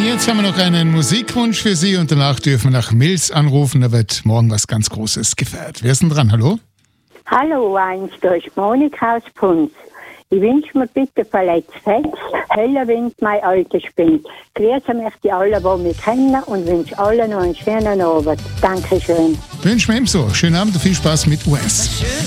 Jetzt haben wir noch einen Musikwunsch für Sie und danach dürfen wir nach Mills anrufen. Da wird morgen was ganz Großes gefeiert. Wer ist denn dran? Hallo? Hallo, da ist Monika aus Punz. Ich wünsche mir bitte von Let's Fest, heller Wind, mein alter Spind. Grüße möchte alle, die mich kennen und wünsche allen noch einen schönen Abend. Dankeschön. Wünschen wir ebenso. Schönen Abend und viel Spaß mit US.